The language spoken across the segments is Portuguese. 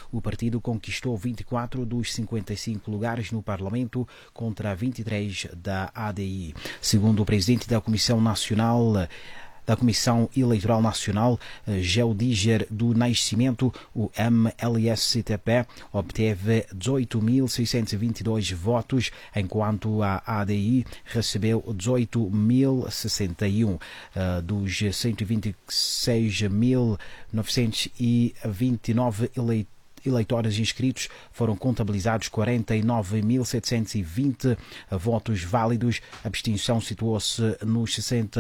O partido conquistou 24 dos 55 lugares no Parlamento contra 23 da ADI. Segundo o presidente da Comissão Eleitoral Nacional, Geodiger do Nascimento, o MLSTP obteve 18.622 votos, enquanto a ADI recebeu 18.061. Dos 126.929 eleitores inscritos, foram contabilizados 49.720 votos válidos. A abstenção situou-se nos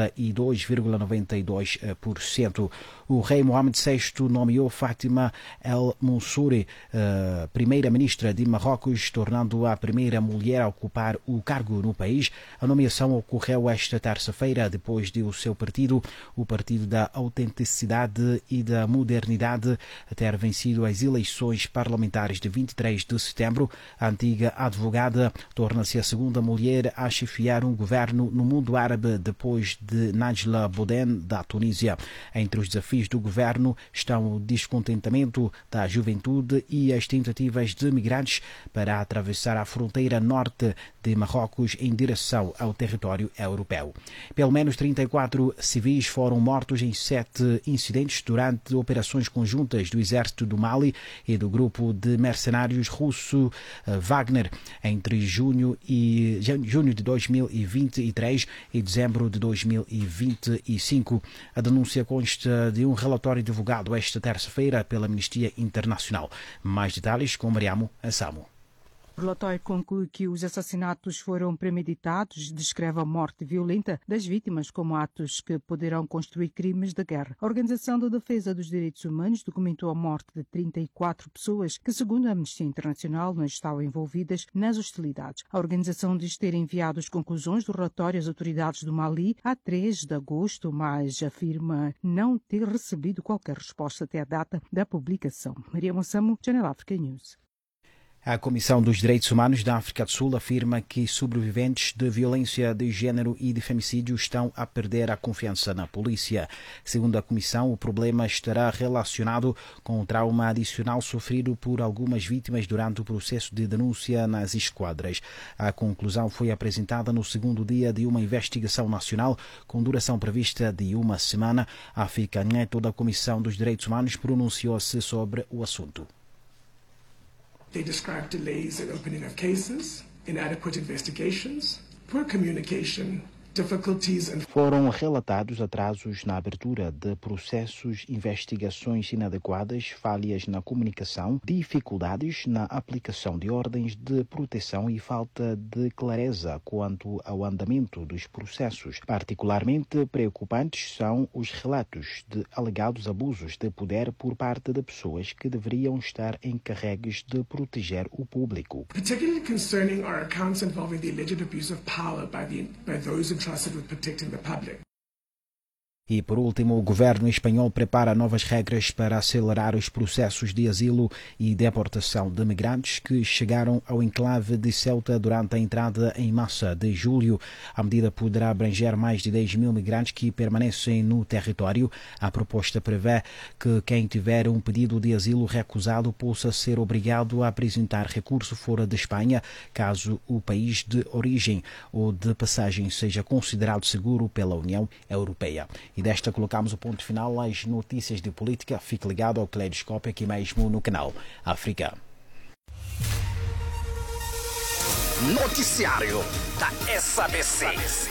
62,92%. O rei Mohammed VI nomeou Fátima El Mansouri primeira-ministra de Marrocos, tornando-a a primeira mulher a ocupar o cargo no país. A nomeação ocorreu esta terça-feira, depois de o seu partido, o Partido da Autenticidade e da Modernidade, ter vencido as eleições parlamentares de 23 de setembro. A antiga advogada torna-se a segunda mulher a chefiar um governo no mundo árabe, depois de Najla Bouden, da Tunísia. Entre os desafios do governo estão o descontentamento da juventude e as tentativas de migrantes para atravessar a fronteira norte de Marrocos em direção ao território europeu. Pelo menos 34 civis foram mortos em 7 incidentes durante operações conjuntas do exército do Mali e do grupo de mercenários russo Wagner entre junho de 2023 e dezembro de 2025. A denúncia consta de um relatório divulgado esta terça-feira pela Amnistia Internacional. Mais detalhes com Mariamo Assamo. O relatório conclui que os assassinatos foram premeditados e descreve a morte violenta das vítimas como atos que poderão construir crimes de guerra. A Organização da Defesa dos Direitos Humanos documentou a morte de 34 pessoas que, segundo a Amnistia Internacional, não estavam envolvidas nas hostilidades. A organização diz ter enviado as conclusões do relatório às autoridades do Mali a 3 de agosto, mas afirma não ter recebido qualquer resposta até a data da publicação. Maria Moçamo, Channel Africa News. A Comissão dos Direitos Humanos da África do Sul afirma que sobreviventes de violência de género e de femicídio estão a perder a confiança na polícia. Segundo a Comissão, o problema estará relacionado com o trauma adicional sofrido por algumas vítimas durante o processo de denúncia nas esquadras. A conclusão foi apresentada no segundo dia de uma investigação nacional com duração prevista de uma semana. A África Neto da Comissão dos Direitos Humanos pronunciou-se sobre o assunto. They described delays in opening of cases, inadequate investigations, poor communication, difficulties and... Foram relatados atrasos na abertura de processos, investigações inadequadas, falhas na comunicação, dificuldades na aplicação de ordens de proteção e falta de clareza quanto ao andamento dos processos. Particularmente preocupantes são os relatos de alegados abusos de poder por parte de pessoas que deveriam estar encarregues de proteger o público. Particularly concerning are accounts involving the alleged abuse of power by those entrusted with protecting the public. E, por último, o governo espanhol prepara novas regras para acelerar os processos de asilo e deportação de migrantes que chegaram ao enclave de Ceuta durante a entrada em massa de julho. A medida poderá abranger mais de 10 mil migrantes que permanecem no território. A proposta prevê que quem tiver um pedido de asilo recusado possa ser obrigado a apresentar recurso fora de Espanha, caso o país de origem ou de passagem seja considerado seguro pela União Europeia. E desta colocamos o ponto final às notícias de política. Fique ligado ao Caleidoscópio aqui mesmo no canal África. Noticiário da SABC.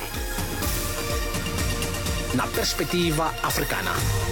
Na perspectiva africana.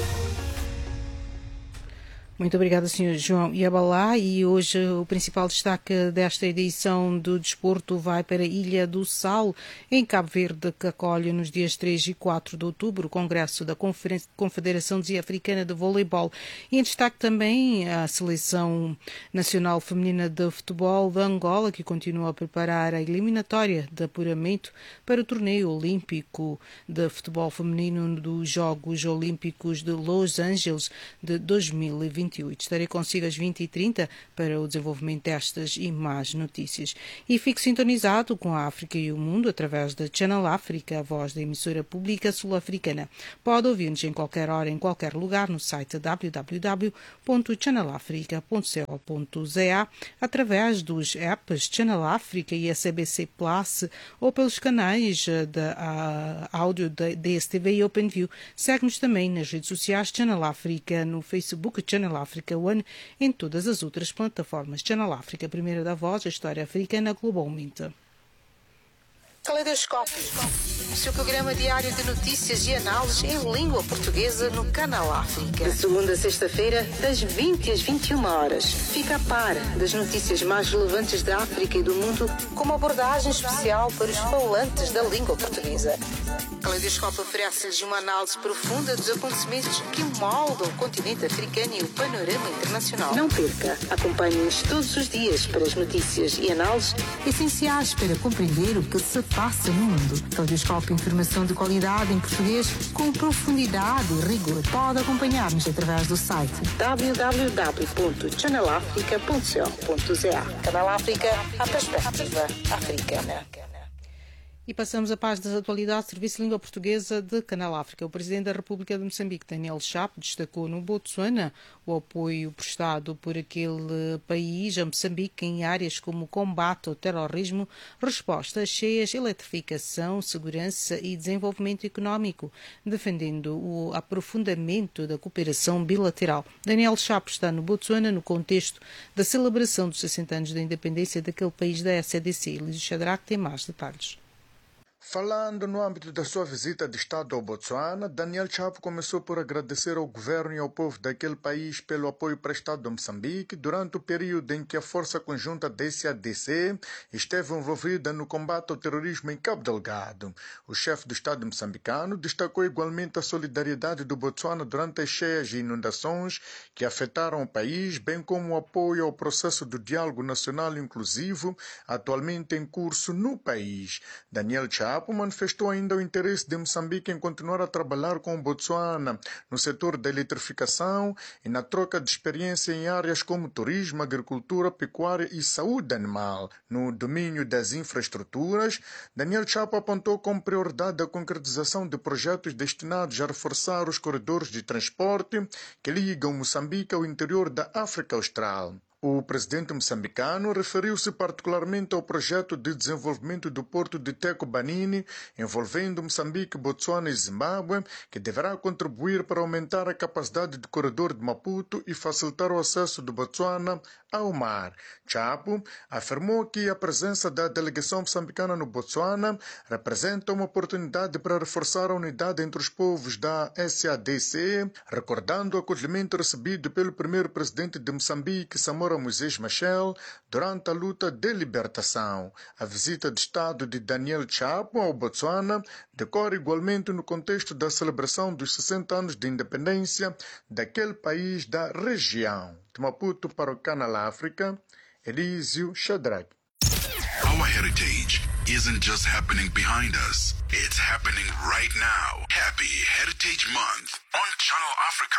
Muito obrigada, Sr. João Yabalá. E hoje o principal destaque desta edição do Desporto vai para a Ilha do Sal, em Cabo Verde, que acolhe nos dias 3 e 4 de outubro o Congresso da Confederação Africana de Voleibol. E em destaque também a Seleção Nacional Feminina de Futebol de Angola, que continua a preparar a eliminatória de apuramento para o Torneio Olímpico de Futebol Feminino dos Jogos Olímpicos de Los Angeles de 2020. 28. Estarei consigo às 20h30 para o desenvolvimento destas e mais notícias. E fique sintonizado com a África e o Mundo através da Channel África, a voz da emissora pública sul-africana. Pode ouvir-nos em qualquer hora, em qualquer lugar, no site www.channelafrica.co.za, através dos apps Channel África e SABC Plus ou pelos canais de áudio da DSTV e OpenView. Segue-nos também nas redes sociais Channel África, no Facebook Channel África One, em todas as outras plataformas. Channel África, primeira da voz, a história africana globalmente. Caleidoscópio, o seu programa diário de notícias e análises em língua portuguesa no Canal África. De segunda a sexta-feira, das 20 às 21 horas. Fica a par das notícias mais relevantes da África e do mundo, com uma abordagem especial para os falantes da língua portuguesa. Caleidoscópio oferece-lhes uma análise profunda dos acontecimentos que moldam o continente africano e o panorama internacional. Não perca, acompanhe-nos todos os dias para as notícias e análises essenciais para compreender o que se passa no mundo. Caleidoscópio, informação de qualidade em português com profundidade e rigor. Pode acompanhar-nos através do site www.channelafrica.co.za. Canal África, a perspectiva africana. E passamos a paz das atualidades, Serviço de Língua Portuguesa de Canal África. O Presidente da República de Moçambique, Daniel Chapo, destacou no Botsuana o apoio prestado por aquele país a Moçambique em áreas como o combate ao terrorismo, resposta às cheias, eletrificação, segurança e desenvolvimento económico, defendendo o aprofundamento da cooperação bilateral. Daniel Chapo está no Botsuana no contexto da celebração dos 60 anos da independência daquele país da SADC. Elísio Shadrach tem mais detalhes. Falando no âmbito da sua visita de Estado ao Botsuana, Daniel Chapo começou por agradecer ao governo e ao povo daquele país pelo apoio prestado a Moçambique durante o período em que a Força Conjunta da SADC esteve envolvida no combate ao terrorismo em Cabo Delgado. O chefe do Estado moçambicano destacou igualmente a solidariedade do Botsuana durante as cheias e inundações que afetaram o país, bem como o apoio ao processo do diálogo nacional inclusivo atualmente em curso no país. Daniel Chapo manifestou ainda o interesse de Moçambique em continuar a trabalhar com o Botsuana no setor da eletrificação e na troca de experiência em áreas como turismo, agricultura, pecuária e saúde animal. No domínio das infraestruturas, Daniel Chapo apontou como prioridade a concretização de projetos destinados a reforçar os corredores de transporte que ligam Moçambique ao interior da África Austral. O presidente moçambicano referiu-se particularmente ao projeto de desenvolvimento do porto de Teco Banini, envolvendo Moçambique, Botsuana e Zimbábue, que deverá contribuir para aumentar a capacidade do corredor de Maputo e facilitar o acesso do Botsuana ao mar. Chapo afirmou que a presença da delegação moçambicana no Botsuana representa uma oportunidade para reforçar a unidade entre os povos da SADC, recordando o acolhimento recebido pelo primeiro presidente de Moçambique, Samora Moisés Machel, durante a luta de libertação. A visita de Estado de Daniel Chapo ao Botsuana decorre igualmente no contexto da celebração dos 60 anos de independência daquele país da região. De Maputo para o Canal África, Elísio Shadrach. Our heritage isn't just happening behind us, it's happening right now. Happy Heritage Month on Channel Africa.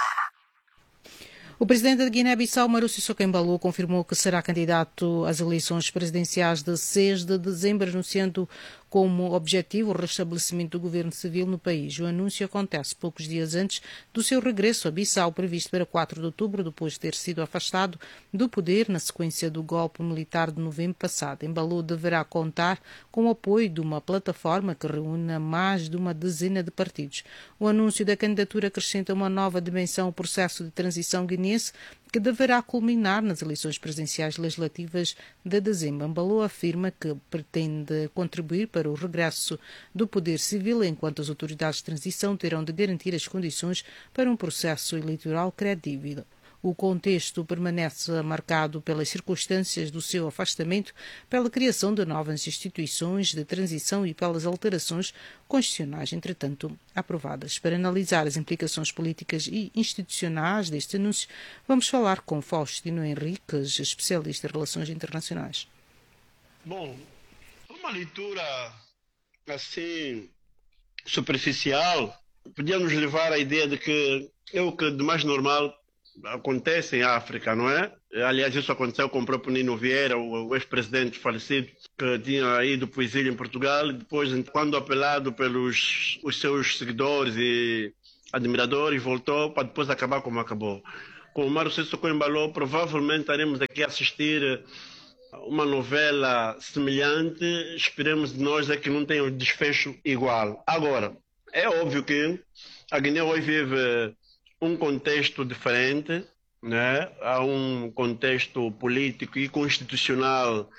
O presidente da Guiné-Bissau, Mauricio Sissoko Embaló, confirmou que será candidato às eleições presidenciais de 6 de dezembro, anunciando como objetivo o restabelecimento do governo civil no país. O anúncio acontece poucos dias antes do seu regresso a Bissau, previsto para 4 de outubro, depois de ter sido afastado do poder na sequência do golpe militar de novembro passado. Embaló deverá contar com o apoio de uma plataforma que reúna mais de uma dezena de partidos. O anúncio da candidatura acrescenta uma nova dimensão ao processo de transição guineense, que deverá culminar nas eleições presidenciais legislativas de dezembro. Embaló afirma que pretende contribuir para o regresso do poder civil, enquanto as autoridades de transição terão de garantir as condições para um processo eleitoral credível. O contexto permanece marcado pelas circunstâncias do seu afastamento, pela criação de novas instituições de transição e pelas alterações constitucionais, entretanto, aprovadas. Para analisar as implicações políticas e institucionais deste anúncio, vamos falar com Faustino Henriques, especialista em relações internacionais. Bom, uma leitura assim superficial podia nos levar à ideia de que é o que de mais normal acontece em África, não é? Aliás, isso aconteceu com o próprio Nino Vieira, o ex-presidente falecido, que tinha ido para o exílio em Portugal, e depois, quando apelado pelos os seus seguidores e admiradores, voltou para depois acabar como acabou. Com o Mário Sissoko Embaló, provavelmente estaremos aqui a assistir uma novela semelhante. Esperemos de nós que não tenha um desfecho igual. Agora, é óbvio que a Guiné hoje vive um contexto diferente, né? Há um contexto político e constitucional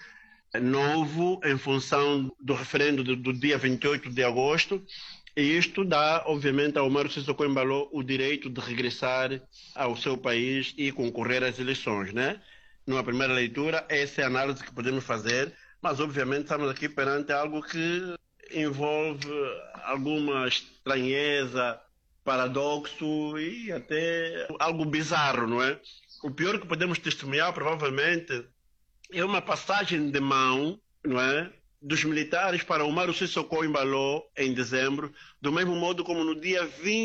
novo em função do referendo do dia 28 de agosto, e isto dá, obviamente, ao Mário Sissoko Embaló o direito de regressar ao seu país e concorrer às eleições, né? Numa primeira leitura, essa é a análise que podemos fazer, mas, obviamente, estamos aqui perante algo que envolve alguma estranheza, paradoxo e até algo bizarro, não é? O pior que podemos testemunhar, provavelmente, é uma passagem de mão, não é, dos militares para o Mário Sissoko Embaló em dezembro, do mesmo modo como no dia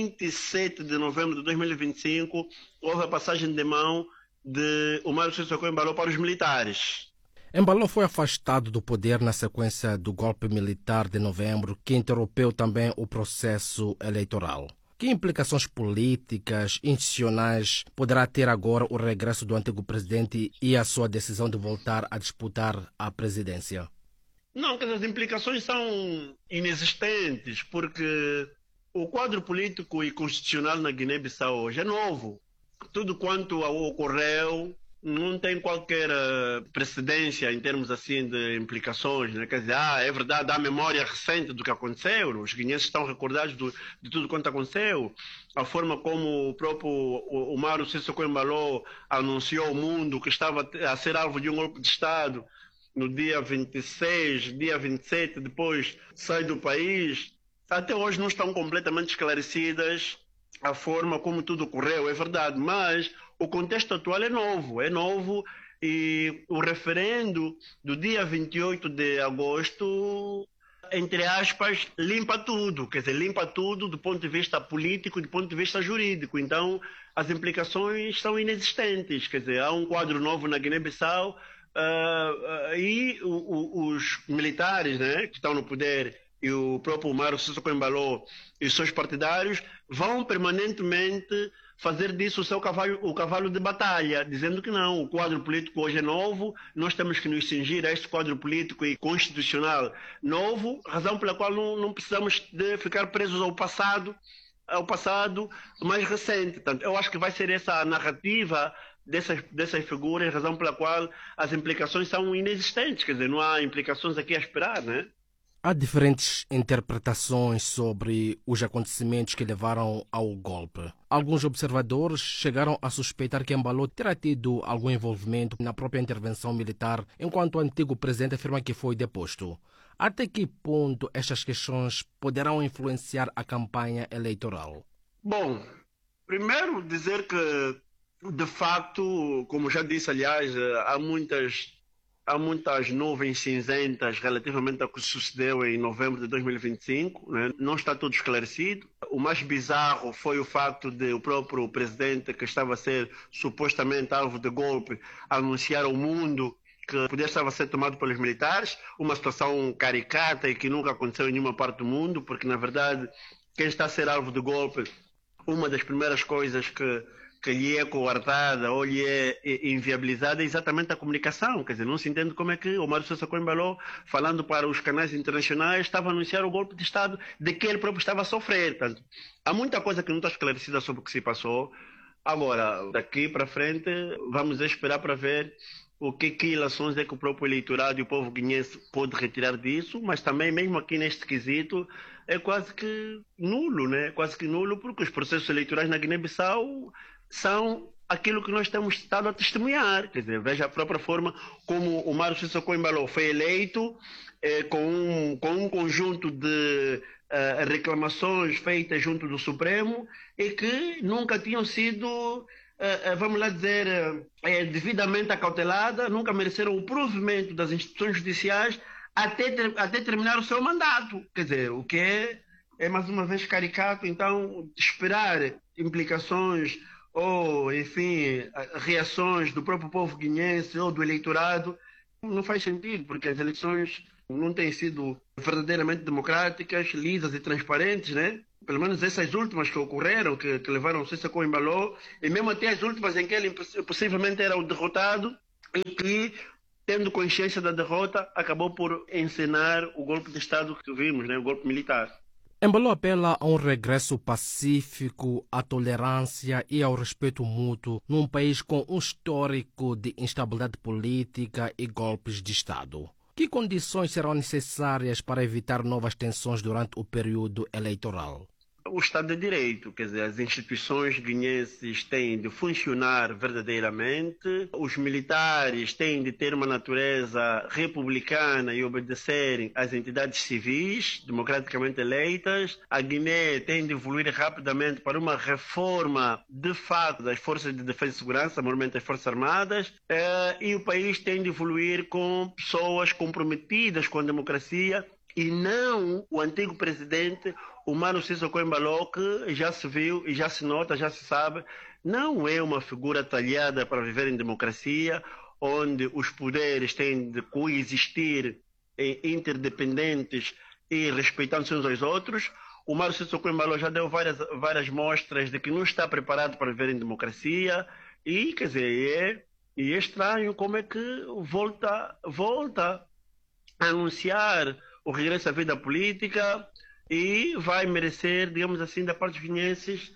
27 de novembro de 2025 houve a passagem de mão de o Mário Sissoko Embaló para os militares. Embaló foi afastado do poder na sequência do golpe militar de novembro, que interrompeu também o processo eleitoral. Que implicações políticas, institucionais poderá ter agora o regresso do antigo presidente e a sua decisão de voltar a disputar a presidência? Não, que as implicações são inexistentes, porque o quadro político e constitucional na Guiné-Bissau hoje é novo. Tudo quanto ocorreu não tem qualquer precedência em termos assim de implicações, né? Quer dizer, é verdade, há memória recente do que aconteceu, os guineenses estão recordados de tudo quanto aconteceu, a forma como o próprio o Mário Sissoko Embaló anunciou ao mundo que estava a ser alvo de um golpe de Estado no dia 26, dia 27, depois sai do país, até hoje não estão completamente esclarecidas a forma como tudo ocorreu, é verdade, mas o contexto atual é novo e o referendo do dia 28 de agosto, entre aspas, limpa tudo, quer dizer, limpa tudo do ponto de vista político e do ponto de vista jurídico, então as implicações são inexistentes, quer dizer, há um quadro novo na Guiné-Bissau e os militares, né, que estão no poder e o próprio Mário Sissoko Embaló e os seus partidários vão permanentemente fazer disso o cavalo de batalha, dizendo que não, o quadro político hoje é novo, nós temos que nos cingir a este quadro político e constitucional novo, razão pela qual não precisamos de ficar presos ao passado mais recente. Portanto, eu acho que vai ser essa a narrativa dessas figuras, razão pela qual as implicações são inexistentes, quer dizer, não há implicações aqui a esperar, né? Há diferentes interpretações sobre os acontecimentos que levaram ao golpe. Alguns observadores chegaram a suspeitar que Embaló terá tido algum envolvimento na própria intervenção militar, enquanto o antigo presidente afirma que foi deposto. Até que ponto estas questões poderão influenciar a campanha eleitoral? Bom, primeiro dizer que, de facto, como já disse, aliás, há muitas nuvens cinzentas relativamente ao que sucedeu em novembro de 2025, né? Não está tudo esclarecido. O mais bizarro foi o facto de o próprio presidente, que estava a ser supostamente alvo de golpe, anunciar ao mundo que o poder estava a ser tomado pelos militares, uma situação caricata e que nunca aconteceu em nenhuma parte do mundo, porque, na verdade, quem está a ser alvo de golpe, uma das primeiras coisas que lhe é coartada ou lhe é inviabilizada é exatamente a comunicação. Quer dizer, não se entende como é que o Mário Sissoko Embaló, falando para os canais internacionais, estava a anunciar o golpe de Estado de que ele próprio estava a sofrer. Portanto, há muita coisa que não está esclarecida sobre o que se passou. Agora, daqui para frente, vamos esperar para ver o que ilações é que o próprio eleitorado e o povo guinense pode retirar disso, mas também, mesmo aqui neste quesito, é quase que nulo, né? Quase que nulo, porque os processos eleitorais na Guiné-Bissau são aquilo que nós temos estado a testemunhar. Quer dizer, veja a própria forma como o Mário Sissoko Embaló foi eleito, com um conjunto de reclamações feitas junto do Supremo e que nunca tinham sido, vamos lá dizer, devidamente acauteladas, nunca mereceram o provimento das instituições judiciais até terminar o seu mandato. Quer dizer, o que é mais uma vez caricato. Então, esperar implicações ou, enfim, reações do próprio povo guinense ou do eleitorado, não faz sentido, porque as eleições não têm sido verdadeiramente democráticas, lisas e transparentes, né? Pelo menos essas últimas que ocorreram, que levaram Sissoko Embalo, e mesmo até as últimas em que ele possivelmente era o derrotado e que, tendo consciência da derrota, acabou por encenar o golpe de Estado que vimos, né? O golpe militar. Embalo apela a um regresso pacífico, à tolerância e ao respeito mútuo num país com um histórico de instabilidade política e golpes de Estado. Que condições serão necessárias para evitar novas tensões durante o período eleitoral? O Estado de Direito, quer dizer, as instituições guineenses têm de funcionar verdadeiramente, os militares têm de ter uma natureza republicana e obedecerem às entidades civis democraticamente eleitas, a Guiné tem de evoluir rapidamente para uma reforma de fato das forças de defesa e segurança, normalmente as Forças Armadas, e o país tem de evoluir com pessoas comprometidas com a democracia e não o antigo presidente Umaro Sissoko Embalo, que já se viu e já se nota, já se sabe, não é uma figura talhada para viver em democracia, onde os poderes têm de coexistir interdependentes e respeitando-se uns aos outros. O Umaro Sissoko Embalo já deu várias mostras de que não está preparado para viver em democracia e, quer dizer, é estranho como é que volta a anunciar o regresso à vida política e vai merecer, digamos assim, da parte dos guineenses,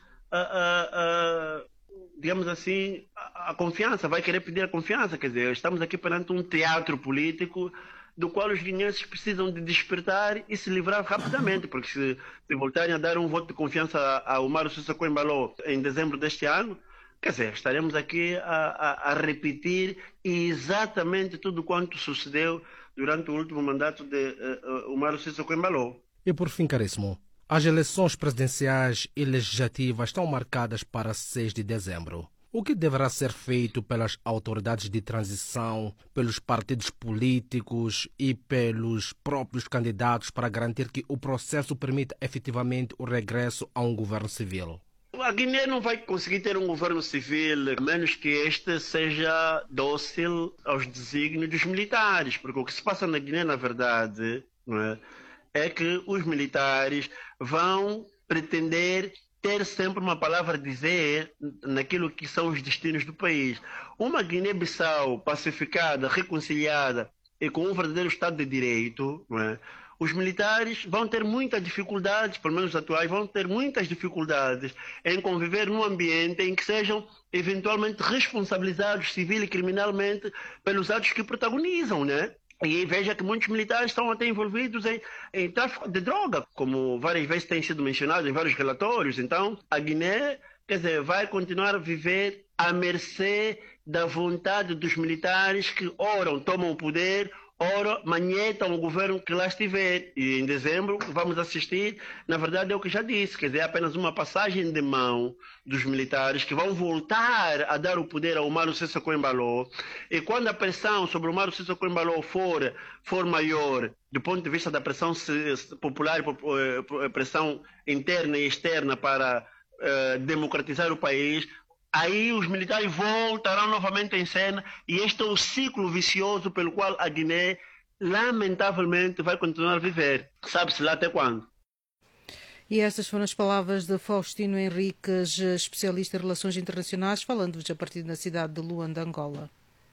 digamos assim, a confiança, vai querer pedir a confiança. Quer dizer, estamos aqui perante um teatro político do qual os guineenses precisam de despertar e se livrar rapidamente, porque se voltarem a dar um voto de confiança a Umaro Sissoko Embalo em dezembro deste ano, quer dizer, estaremos aqui a repetir exatamente tudo quanto sucedeu durante o último mandato de Umaro Sissoko Embalo. E por fim, caríssimo, as eleições presidenciais e legislativas estão marcadas para 6 de dezembro. O que deverá ser feito pelas autoridades de transição, pelos partidos políticos e pelos próprios candidatos para garantir que o processo permita efetivamente o regresso a um governo civil? A Guiné não vai conseguir ter um governo civil, a menos que este seja dócil aos desígnios dos militares, porque o que se passa na Guiné, na verdade, não é que os militares vão pretender ter sempre uma palavra a dizer naquilo que são os destinos do país. Uma Guiné-Bissau pacificada, reconciliada e com um verdadeiro Estado de Direito, não é? Os militares vão ter muitas dificuldades, pelo menos os atuais, vão ter muitas dificuldades em conviver num ambiente em que sejam eventualmente responsabilizados civil e criminalmente pelos atos que protagonizam, né? E veja que muitos militares estão até envolvidos em tráfico de droga, como várias vezes tem sido mencionado em vários relatórios. Então, a Guiné, quer dizer, vai continuar a viver à mercê da vontade dos militares que, ora, tomam o poder, ora, manietam o governo que lá estiver. E em dezembro vamos assistir, na verdade é o que já disse, quer dizer, é apenas uma passagem de mão dos militares que vão voltar a dar o poder ao Umaro Sissoko Embalo. E quando a pressão sobre o Umaro Sissoko Embalo for maior, do ponto de vista da pressão popular, pressão interna e externa para democratizar o país, aí os militares voltarão novamente em cena e este é o ciclo vicioso pelo qual a Guiné, lamentavelmente, vai continuar a viver. Sabe-se lá até quando. E estas foram as palavras de Faustino Henriques, especialista em relações internacionais, falando-vos a partir da cidade de Luanda, Angola.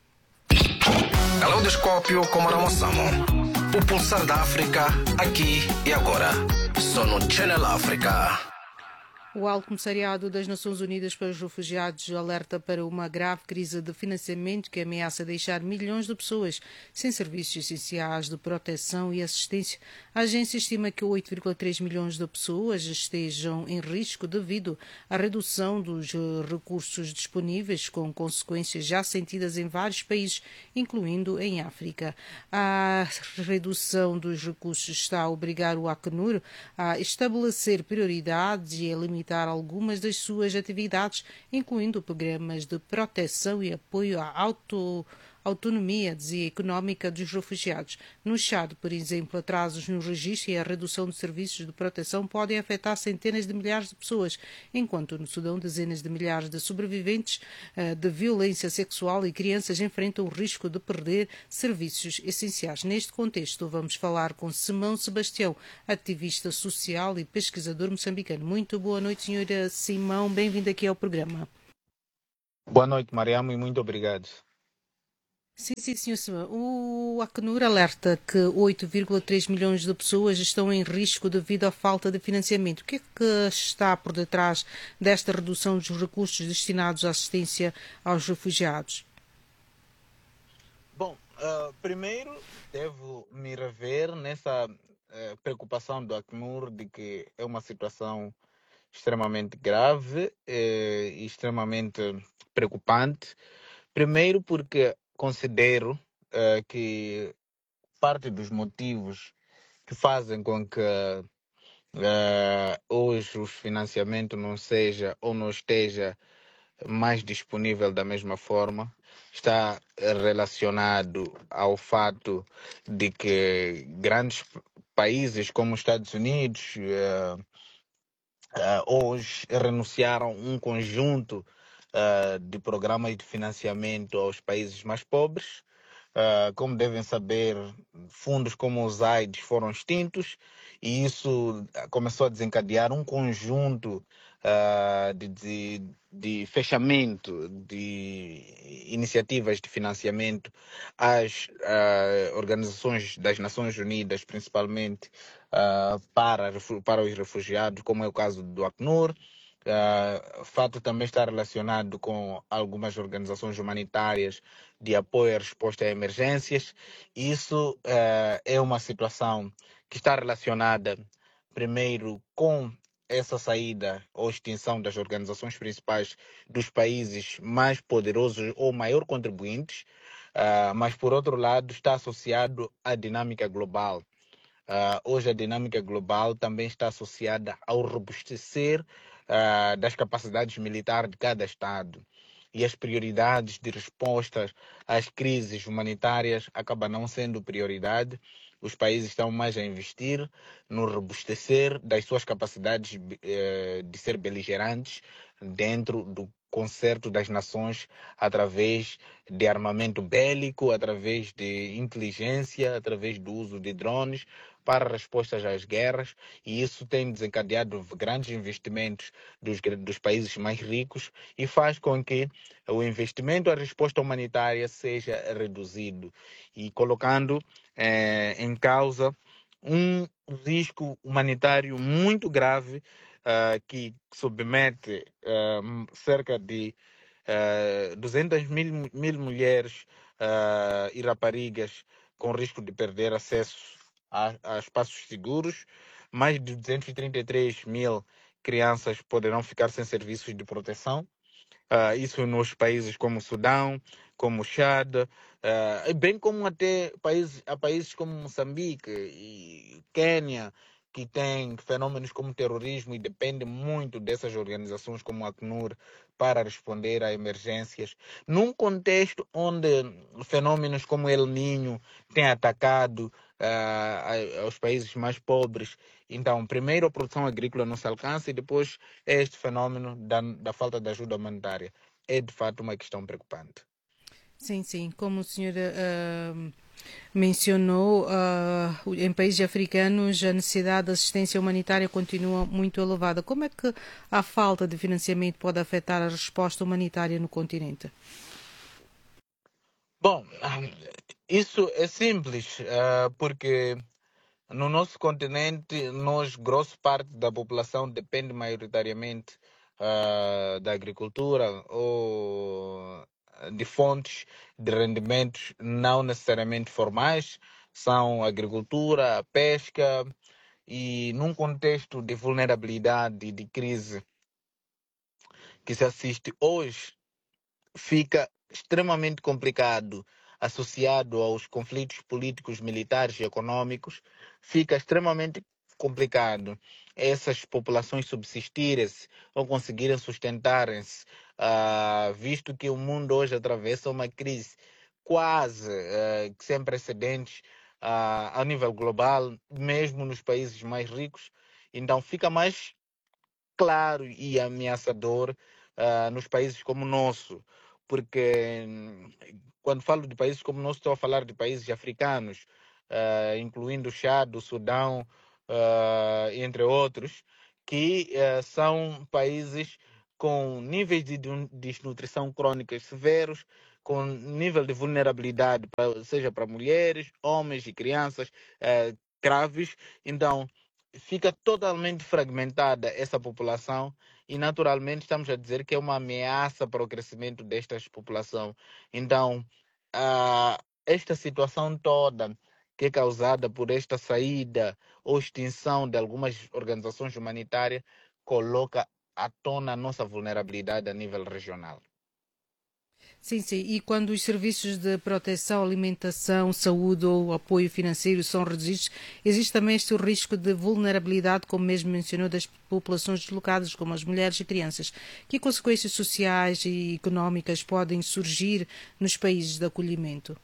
Caleidoscópio com Maramo Samo. O pulsar da África, aqui e agora. Só no Channel África. O Alto Comissariado das Nações Unidas para os Refugiados alerta para uma grave crise de financiamento que ameaça deixar milhões de pessoas sem serviços essenciais de proteção e assistência. A agência estima que 8,3 milhões de pessoas estejam em risco devido à redução dos recursos disponíveis, com consequências já sentidas em vários países, incluindo em África. A redução dos recursos está a obrigar o Acnur a estabelecer prioridades e a limitar algumas das suas atividades, incluindo programas de proteção e apoio autonomia, dizia, económica dos refugiados. No Chad, por exemplo, atrasos no registro e a redução de serviços de proteção podem afetar centenas de milhares de pessoas, enquanto no Sudão dezenas de milhares de sobreviventes de violência sexual e crianças enfrentam o risco de perder serviços essenciais. Neste contexto, vamos falar com Simão Sebastião, ativista social e pesquisador moçambicano. Muito boa noite, senhora Simão. Bem-vindo aqui ao programa. Boa noite, Mariamo, e muito obrigado. Sim, senhor Simão. O Acnur alerta que 8,3 milhões de pessoas estão em risco devido à falta de financiamento. O que é que está por detrás desta redução dos recursos destinados à assistência aos refugiados? Bom, primeiro devo me rever nessa preocupação do Acnur de que é uma situação extremamente grave e extremamente preocupante. Primeiro porque considero que parte dos motivos que fazem com que hoje o financiamento não seja ou não esteja mais disponível da mesma forma está relacionado ao fato de que grandes países como os Estados Unidos hoje renunciaram a um conjunto de programas de financiamento aos países mais pobres. Como devem saber, fundos como os AIDS foram extintos e isso começou a desencadear um conjunto de fechamento de iniciativas de financiamento às organizações das Nações Unidas, principalmente para os refugiados, como é o caso do Acnur. O fato também está relacionado com algumas organizações humanitárias de apoio à resposta a emergências. Isso é uma situação que está relacionada, primeiro, com essa saída ou extinção das organizações principais dos países mais poderosos ou maior contribuintes, mas, por outro lado, está associado à dinâmica global. Hoje a dinâmica global também está associada ao robustecer das capacidades militares de cada Estado. E as prioridades de respostas às crises humanitárias acabam não sendo prioridade. Os países estão mais a investir no robustecer das suas capacidades de ser beligerantes dentro do concerto das nações através de armamento bélico, através de inteligência, através do uso de drones para respostas às guerras, e isso tem desencadeado grandes investimentos dos países mais ricos e faz com que o investimento à resposta humanitária seja reduzido e colocando em causa um risco humanitário muito grave que submete cerca de 200 mil mulheres e raparigas com risco de perder acesso a espaços seguros. Mais de 233 mil crianças poderão ficar sem serviços de proteção. Isso nos países como o Sudão, como o Chad, bem como até países como Moçambique e Quênia, que têm fenômenos como terrorismo e dependem muito dessas organizações como a Acnur para responder a emergências. Num contexto onde fenômenos como El Niño têm atacado aos países mais pobres. Então, primeiro a produção agrícola não se alcança e depois este fenômeno da falta de ajuda humanitária. É de fato uma questão preocupante. Sim. Como o senhor mencionou, em países africanos a necessidade de assistência humanitária continua muito elevada. Como é que a falta de financiamento pode afetar a resposta humanitária no continente? Bom, isso é simples, porque no nosso continente, grossa parte da população depende maioritariamente da agricultura ou de fontes de rendimentos não necessariamente formais, são a agricultura, a pesca, e num contexto de vulnerabilidade e de crise que se assiste hoje, fica extremamente complicado, associado aos conflitos políticos, militares e econômicos, fica extremamente complicado essas populações subsistirem-se ou conseguirem sustentarem-se, visto que o mundo hoje atravessa uma crise quase que sem precedentes a nível global, mesmo nos países mais ricos. Então fica mais claro e ameaçador nos países como o nosso, porque quando falo de países como o nosso, estou a falar de países africanos, incluindo o Chad, o Sudão, entre outros, que são países com níveis de desnutrição crônica severos, com nível de vulnerabilidade, seja para mulheres, homens e crianças graves. Então, fica totalmente fragmentada essa população e, naturalmente, estamos a dizer que é uma ameaça para o crescimento desta população. Então, esta situação toda que é causada por esta saída ou extinção de algumas organizações humanitárias coloca à tona a nossa vulnerabilidade a nível regional. Sim, sim. E quando os serviços de proteção, alimentação, saúde ou apoio financeiro são reduzidos, existe também este risco de vulnerabilidade, como mesmo mencionou, das populações deslocadas, como as mulheres e crianças. Que consequências sociais e económicas podem surgir nos países de acolhimento?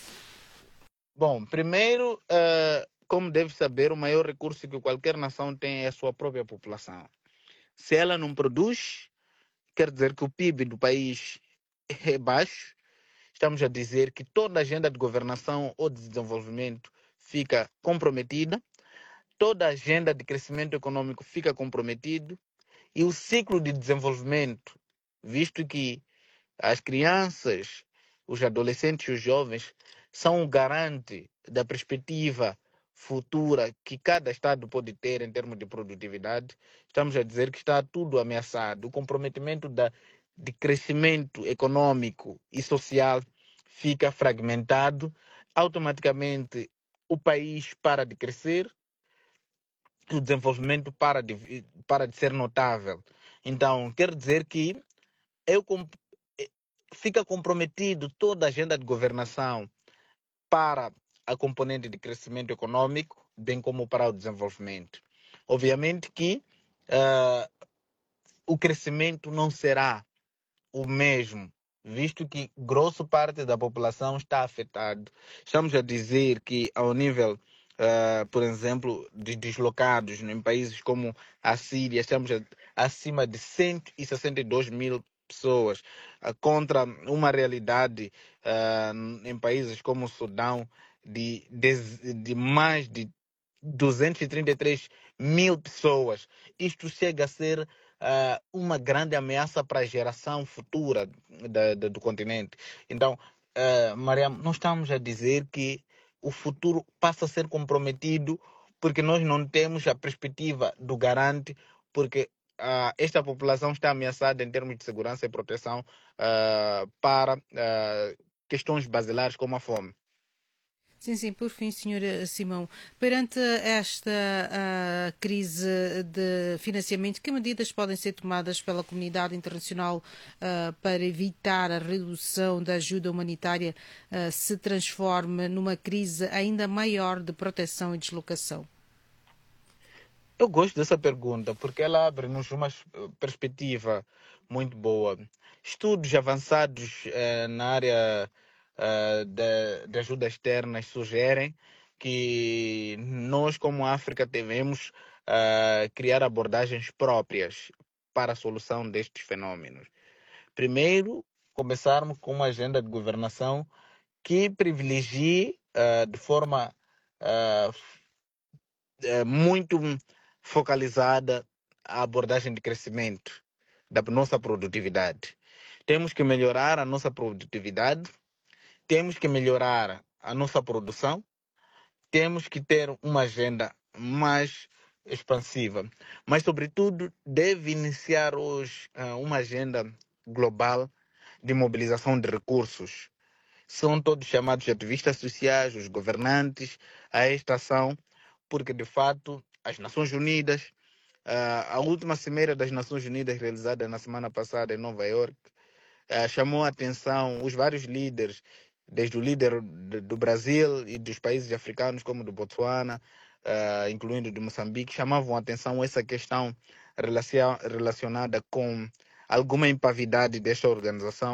Bom, primeiro, como deve saber, o maior recurso que qualquer nação tem é a sua própria população. Se ela não produz, quer dizer que o PIB do país é baixo. Estamos a dizer que toda a agenda de governação ou de desenvolvimento fica comprometida, toda a agenda de crescimento econômico fica comprometido e o ciclo de desenvolvimento, visto que as crianças, os adolescentes e os jovens são o garante da perspectiva futura que cada Estado pode ter em termos de produtividade, estamos a dizer que está tudo ameaçado. O comprometimento de crescimento econômico e social fica fragmentado, automaticamente o país para de crescer, o desenvolvimento para de ser notável. Então, quer dizer que fica comprometido toda a agenda de governação para a componente de crescimento econômico, bem como para o desenvolvimento. Obviamente que o crescimento não será o mesmo, visto que grosso parte da população está afetada. Estamos a dizer que ao nível, por exemplo, de deslocados em países como a Síria, estamos acima de 162 mil pessoas, contra uma realidade em países como o Sudão de mais de 233 mil pessoas. Isto chega a ser uma grande ameaça para a geração futura do continente. Então, Mariam, nós estamos a dizer que o futuro passa a ser comprometido porque nós não temos a perspectiva do garante, porque esta população está ameaçada em termos de segurança e proteção para questões basilares como a fome. Sim, sim, por fim, senhora Simão, perante esta crise de financiamento, que medidas podem ser tomadas pela comunidade internacional para evitar a redução da ajuda humanitária se transforme numa crise ainda maior de proteção e deslocação? Eu gosto dessa pergunta porque ela abre-nos uma perspectiva muito boa. Estudos avançados na área de ajuda externa sugerem que nós, como África, devemos criar abordagens próprias para a solução destes fenômenos. Primeiro, começarmos com uma agenda de governação que privilegie de forma muito focalizada a abordagem de crescimento da nossa produtividade. Temos que melhorar a nossa produtividade, temos que melhorar a nossa produção, temos que ter uma agenda mais expansiva, mas, sobretudo, deve iniciar hoje uma agenda global de mobilização de recursos. São todos chamados ativistas sociais, os governantes, a esta ação, porque, de fato, as Nações Unidas, a última cimeira das Nações Unidas realizada na semana passada em Nova York, chamou a atenção os vários líderes, desde o líder do Brasil e dos países africanos, como do Botsuana, incluindo de Moçambique, chamavam a atenção essa questão relacionada com alguma impavidade desta organização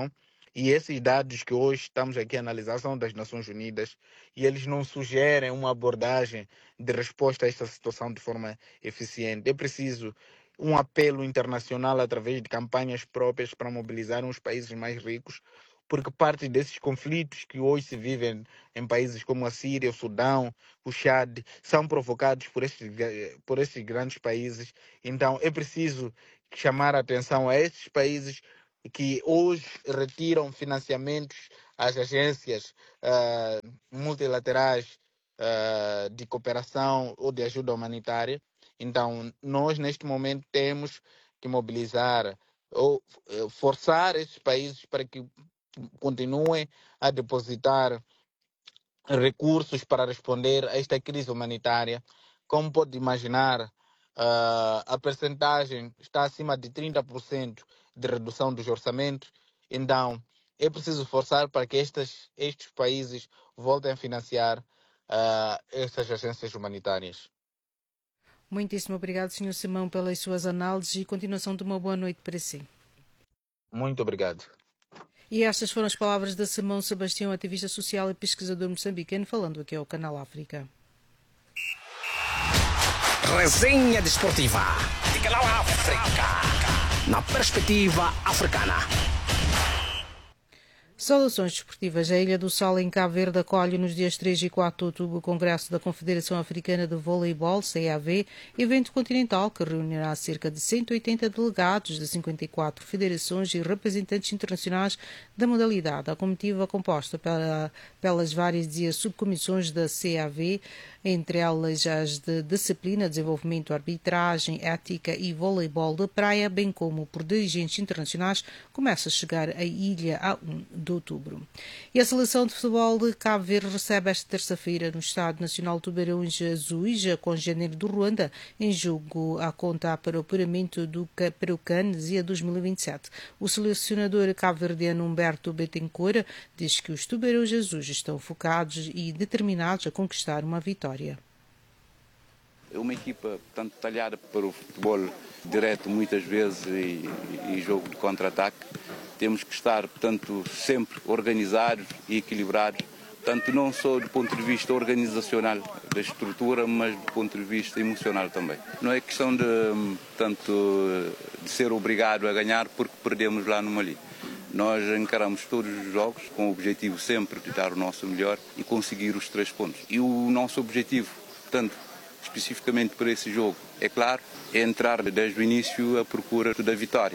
E esses dados que hoje estamos aqui a analisar são das Nações Unidas e eles não sugerem uma abordagem de resposta a esta situação de forma eficiente. É preciso um apelo internacional através de campanhas próprias para mobilizar os países mais ricos, porque parte desses conflitos que hoje se vivem em países como a Síria, o Sudão, o Chad, são provocados por esses grandes países. Então é preciso chamar a atenção a esses países que hoje retiram financiamentos às agências multilaterais de cooperação ou de ajuda humanitária. Então, nós, neste momento, temos que mobilizar ou forçar esses países para que continuem a depositar recursos para responder a esta crise humanitária. Como pode imaginar, a percentagem está acima de 30% de redução dos orçamentos. Então, é preciso forçar para que estes países voltem a financiar estas agências humanitárias. Muitíssimo obrigado, Sr. Simão, pelas suas análises e continuação de uma boa noite para si. Muito obrigado. E estas foram as palavras de Simão Sebastião, ativista social e pesquisador moçambicano, falando aqui ao Canal África. Resenha desportiva de Canal África, na perspectiva africana. Saudações desportivas. A Ilha do Sal, em Cabo Verde, acolhe nos dias 3 e 4 de outubro o Congresso da Confederação Africana de Voleibol, CAV, evento continental que reunirá cerca de 180 delegados de 54 federações e representantes internacionais da modalidade. A comitiva, composta pelas várias subcomissões da CAV, entre elas as de disciplina, desenvolvimento, arbitragem, ética e voleibol de praia, bem como por dirigentes internacionais, começa a chegar à ilha a 1 de outubro. E a seleção de futebol de Cabo Verde recebe esta terça-feira no Estádio Nacional Tubarões Azuis, com Janeiro do Ruanda, em jogo a contar para o apuramento para o CAN Zia 2027. O selecionador cabo-verdiano Humberto Betancourt diz que os Tubarões Azuis estão focados e determinados a conquistar uma vitória. É uma equipa, portanto, talhada para o futebol direto muitas vezes e jogo de contra-ataque. Temos que estar, portanto, sempre organizados e equilibrados, tanto não só do ponto de vista organizacional da estrutura, mas do ponto de vista emocional também. Não é questão de, portanto, de ser obrigado a ganhar porque perdemos lá no Mali. Nós encaramos todos os jogos com o objetivo sempre de dar o nosso melhor e conseguir os 3 pontos. E o nosso objetivo, portanto, especificamente para esse jogo, é claro, é entrar desde o início à procura da vitória.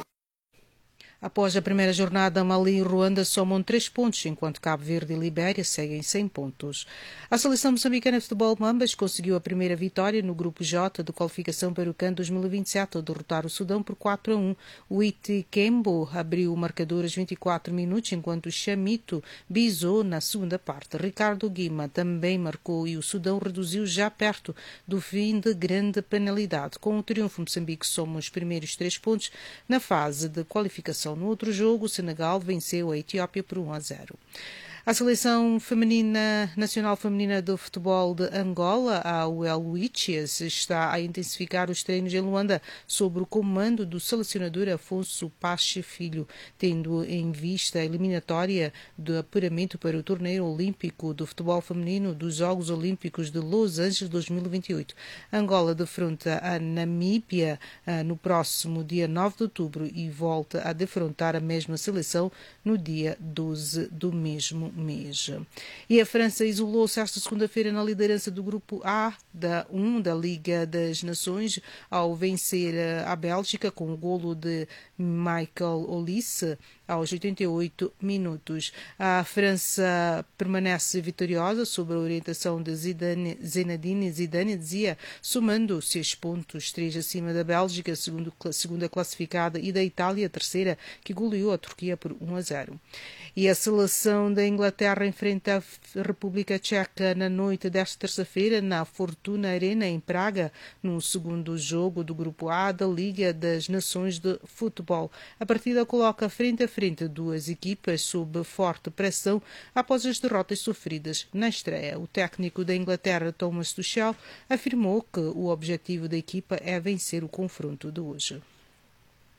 Após a primeira jornada, Mali e Ruanda somam 3 pontos, enquanto Cabo Verde e Libéria seguem 100 pontos. A seleção moçambicana de futebol Mambas conseguiu a primeira vitória no Grupo J de qualificação para o CAN 2027 ao derrotar o Sudão por 4-1. O Iti Kembo abriu o marcador aos 24 minutos, enquanto o Chamito bisou na segunda parte. Ricardo Guima também marcou e o Sudão reduziu já perto do fim de grande penalidade. Com o triunfo, Moçambique soma os primeiros 3 pontos na fase de qualificação. No outro jogo, o Senegal venceu a Etiópia por 1-0. A seleção nacional feminina de futebol de Angola, a Uelwichias, está a intensificar os treinos em Luanda sob o comando do selecionador Afonso Pache Filho, tendo em vista a eliminatória do apuramento para o torneio olímpico do futebol feminino dos Jogos Olímpicos de Los Angeles 2028. Angola defronta a Namíbia no próximo dia 9 de outubro e volta a defrontar a mesma seleção no dia 12 do mesmo mês. E a França isolou-se esta segunda-feira na liderança do grupo A da Liga das Nações ao vencer a Bélgica com o golo de Michael Olise aos 88 minutos. A França permanece vitoriosa sob a orientação de Zinedine Zidane, somando 6 pontos, 3 acima da Bélgica, segunda classificada, e da Itália, terceira, que goleou a Turquia por 1-0. E a seleção da Inglaterra enfrenta a República Tcheca na noite desta terça-feira na Fortuna Arena, em Praga, no segundo jogo do Grupo A da Liga das Nações de Futebol. A partida coloca frente a frente duas equipas sob forte pressão após as derrotas sofridas na estreia. O técnico da Inglaterra, Thomas Tuchel, afirmou que o objetivo da equipa é vencer o confronto de hoje.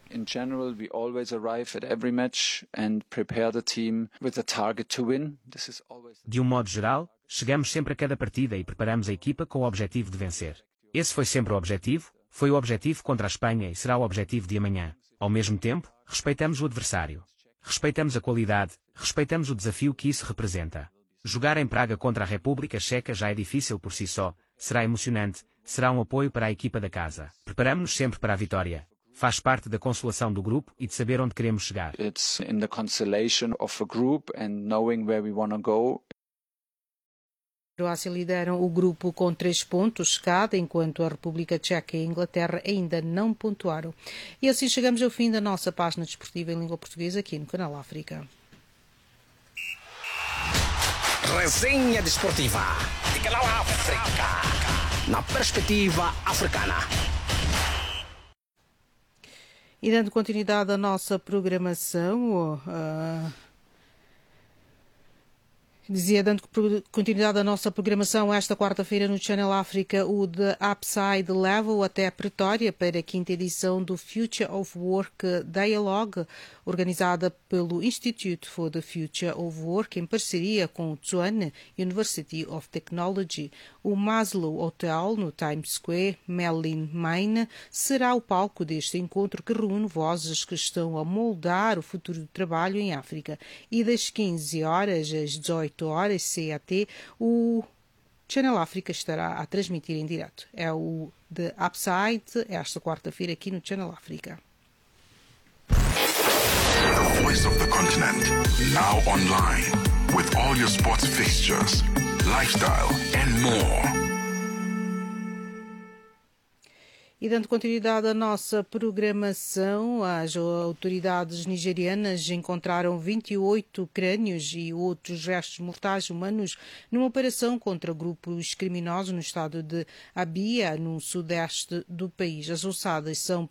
In general, we always arrive at every match and prepare the team with a target to win. This is always... De um modo geral, chegamos sempre a cada partida e preparamos a equipa com o objetivo de vencer. Esse foi sempre o objetivo, foi o objetivo contra a Espanha e será o objetivo de amanhã. Ao mesmo tempo, respeitamos o adversário. Respeitamos a qualidade, respeitamos o desafio que isso representa. Jogar em Praga contra a República Checa já é difícil por si só, será emocionante, será um apoio para a equipa da casa. Preparamos-nos sempre para a vitória. Faz parte da consolação do grupo e de saber onde queremos chegar. It's in the consolation of a group and knowing where we want to go. Croácia lideram o grupo com 3 pontos cada, enquanto a República Checa e a Inglaterra ainda não pontuaram. E assim chegamos ao fim da nossa página desportiva em língua portuguesa aqui no Canal África. Resenha desportiva de Canal África, na perspectiva africana. E dando continuidade à nossa programação, dando continuidade à nossa programação esta quarta-feira no Channel África, o The Upside Level até Pretória para a 5ª edição do Future of Work Dialogue, organizada pelo Institute for the Future of Work em parceria com o Tshwane University of Technology. O Maslow Hotel, no Times Square, Melin Mine, será o palco deste encontro que reúne vozes que estão a moldar o futuro do trabalho em África. E das 15 horas às 18 horas CAT, o Channel África estará a transmitir em direto. É o The Upside, esta quarta-feira aqui no Channel África. The voice of the continent, now online, with all your sports fixtures, lifestyle and more. E dando continuidade à nossa programação, as autoridades nigerianas encontraram 28 crânios e outros restos mortais humanos numa operação contra grupos criminosos no estado de Abia, no sudeste do país. As ossadas são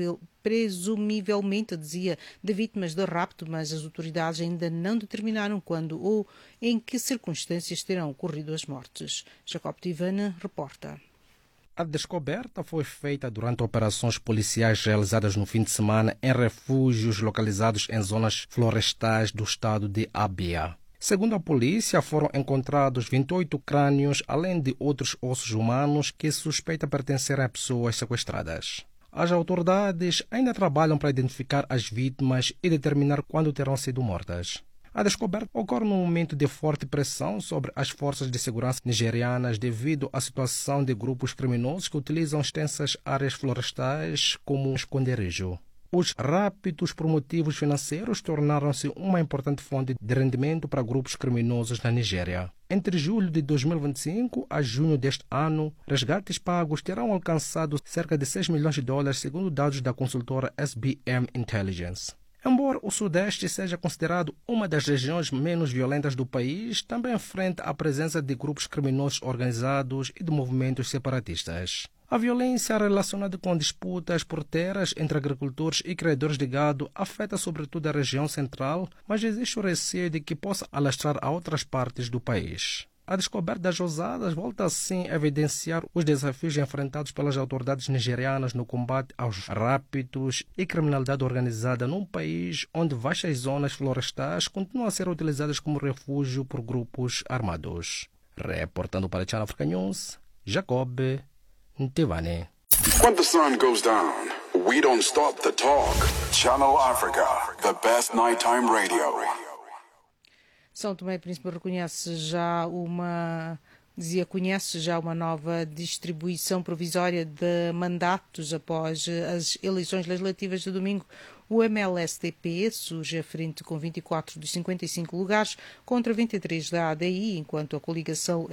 presumivelmente, dizia, de vítimas de rapto, mas as autoridades ainda não determinaram quando ou em que circunstâncias terão ocorrido as mortes. Jacob Tivana reporta. A descoberta foi feita durante operações policiais realizadas no fim de semana em refúgios localizados em zonas florestais do estado de Abia. Segundo a polícia, foram encontrados 28 crânios, além de outros ossos humanos que suspeita pertencerem a pessoas sequestradas. As autoridades ainda trabalham para identificar as vítimas e determinar quando terão sido mortas. A descoberta ocorre num momento de forte pressão sobre as forças de segurança nigerianas devido à situação de grupos criminosos que utilizam extensas áreas florestais como um esconderijo. Os raptos por motivos financeiros tornaram-se uma importante fonte de rendimento para grupos criminosos na Nigéria. Entre julho de 2025 a junho deste ano, resgates pagos terão alcançado cerca de $6 milhões, segundo dados da consultora SBM Intelligence. Embora o Sudeste seja considerado uma das regiões menos violentas do país, também enfrenta a presença de grupos criminosos organizados e de movimentos separatistas. A violência relacionada com disputas por terras entre agricultores e criadores de gado afeta sobretudo a região central, mas existe o receio de que possa alastrar a outras partes do país. A descoberta das ousadas volta assim a evidenciar os desafios enfrentados pelas autoridades nigerianas no combate aos raptos e criminalidade organizada num país onde vastas zonas florestais continuam a ser utilizadas como refúgio por grupos armados. Reportando para a Channel Africa News, Jacob Ntivane. When the sun goes down, we don't stop the talk. Channel Africa, the best nighttime radio. São Tomé e Príncipe conhece já uma nova distribuição provisória de mandatos após as eleições legislativas de domingo. O MLSTP surge à frente com 24 dos 55 lugares contra 23 da ADI, enquanto a coligação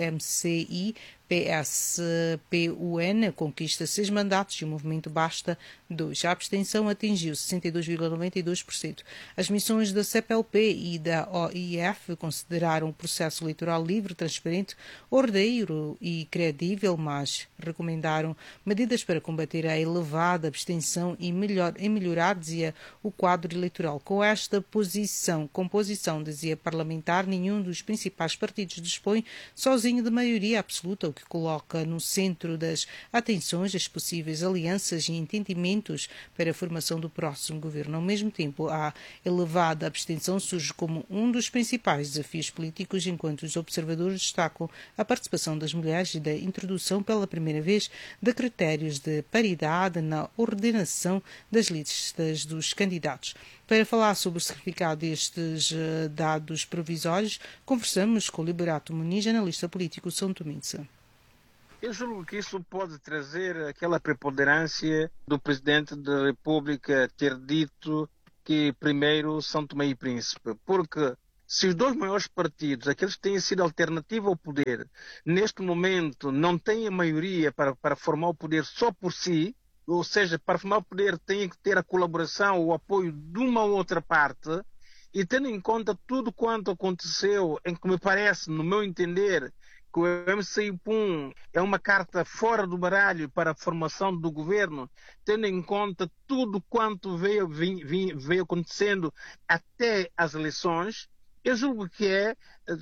MCI-PSPUN conquista 6 mandatos e o movimento Basta 2. A abstenção atingiu 62,92%. As missões da CPLP e da OIF consideraram o processo eleitoral livre, transparente, ordeiro e credível, mas recomendaram medidas para combater a elevada abstenção e melhorar, dizia o quadro eleitoral. Com esta composição, dizia parlamentar, nenhum dos principais partidos dispõe sozinho de maioria absoluta, o que coloca no centro das atenções as possíveis alianças e entendimentos para a formação do próximo governo. Ao mesmo tempo, a elevada abstenção surge como um dos principais desafios políticos, enquanto os observadores destacam a participação das mulheres e da introdução pela primeira vez de critérios de paridade na ordenação das listas dos candidatos. Para falar sobre o significado destes dados provisórios, conversamos com o Liberato Muniz, analista político são-tomense. Eu julgo que isso pode trazer aquela preponderância do Presidente da República ter dito que primeiro São Tomé e Príncipe, porque se os dois maiores partidos, aqueles que têm sido alternativa ao poder, neste momento não têm a maioria para formar o poder só por si, ou seja, para formar o poder têm que ter a colaboração ou o apoio de uma ou outra parte, e tendo em conta tudo quanto aconteceu, em que me parece, no meu entender, que o MCI-PUM é uma carta fora do baralho para a formação do governo, tendo em conta tudo quanto veio acontecendo até as eleições, eu julgo que é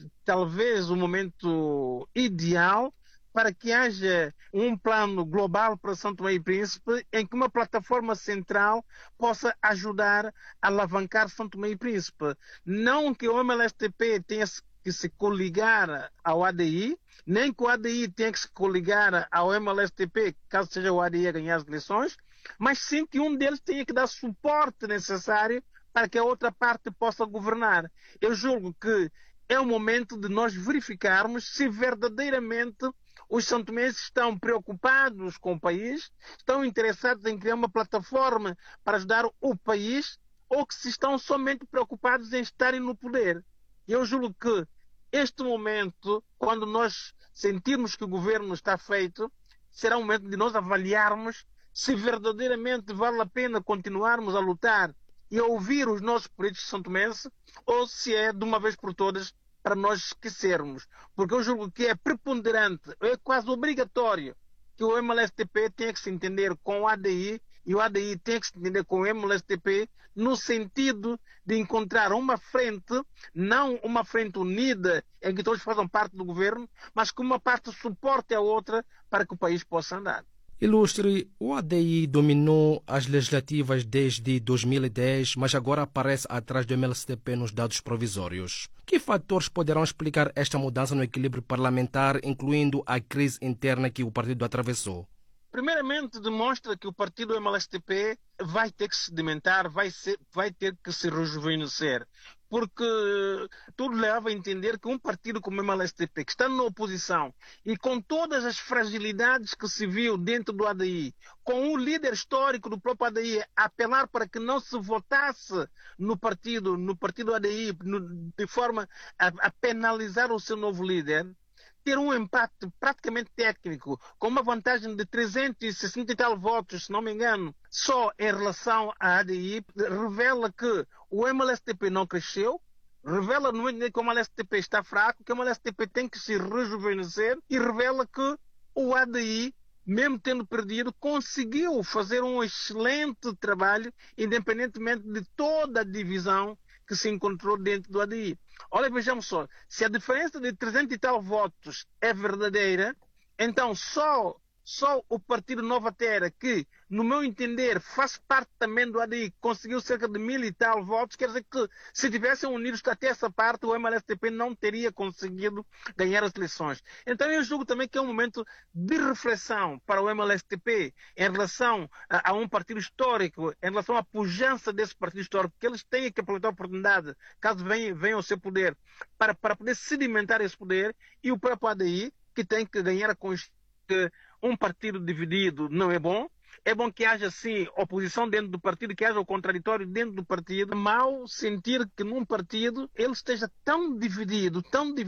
talvez o momento ideal para que haja um plano global para São Tomé e Príncipe, em que uma plataforma central possa ajudar a alavancar São Tomé e Príncipe. Não que o MLSTP tenha que se coligar ao ADI, nem que o ADI tenha que se coligar ao MLSTP, caso seja o ADI a ganhar as eleições, mas sim que um deles tenha que dar suporte necessário para que a outra parte possa governar. Eu julgo que é o momento de nós verificarmos se verdadeiramente os santomenses estão preocupados com o país, estão interessados em criar uma plataforma para ajudar o país, ou que se estão somente preocupados em estarem no poder. Eu julgo que este momento, quando nós sentirmos que o governo está feito, será um momento de nós avaliarmos se verdadeiramente vale a pena continuarmos a lutar e a ouvir os nossos políticos santomenses, ou se é de uma vez por todas para nós esquecermos. Porque eu julgo que é preponderante, é quase obrigatório que o MLSTP tenha que se entender com o ADI e o ADI tem que se entender com o MLSTP no sentido de encontrar uma frente, não uma frente unida em que todos façam parte do governo, mas que uma parte suporte a outra para que o país possa andar. Ilustre, o ADI dominou as legislativas desde 2010, mas agora aparece atrás do MLSTP nos dados provisórios. Que fatores poderão explicar esta mudança no equilíbrio parlamentar, incluindo a crise interna que o partido atravessou? Primeiramente, demonstra que o partido MLSTP vai ter que se sedimentar, vai ter que se rejuvenescer, porque tudo leva a entender que um partido como o MLSTP, que está na oposição e com todas as fragilidades que se viu dentro do ADI, com o líder histórico do próprio ADI a apelar para que não se votasse no partido ADI, de forma a penalizar o seu novo líder, ter um empate praticamente técnico, com uma vantagem de 360 e tal votos, se não me engano, só em relação à ADI, revela que o MLSTP não cresceu, revela no que o MLSTP está fraco, que o MLSTP tem que se rejuvenescer, e revela que o ADI, mesmo tendo perdido, conseguiu fazer um excelente trabalho, independentemente de toda a divisão que se encontrou dentro do ADI. Olha, vejamos só, se a diferença de 300 e tal votos é verdadeira, então só o Partido Nova Terra, que, no meu entender, faz parte também do ADI, conseguiu cerca de 1000 e tal votos, quer dizer que se tivessem unidos até essa parte, o MLSTP não teria conseguido ganhar as eleições. Então eu julgo também que é um momento de reflexão para o MLSTP em relação a um partido histórico, em relação à pujança desse partido histórico, que eles têm que aproveitar a oportunidade, caso venham ao seu poder, para poder sedimentar esse poder, e o próprio ADI, que tem que ganhar a consciência que um partido dividido não é bom. É bom que haja, sim, oposição dentro do partido, que haja o contraditório dentro do partido. Mal sentir que num partido ele esteja tão dividido,